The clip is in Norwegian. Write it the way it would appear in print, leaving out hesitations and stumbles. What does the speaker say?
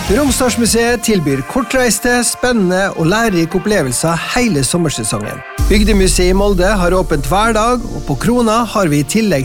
Romsdalsmuseet tilbyr kortreiste, spennende og lærerike opplevelser hele sommersesongen. Bygdemuseet i Molde har åpent hver dag, og på Krona har vi i tillegg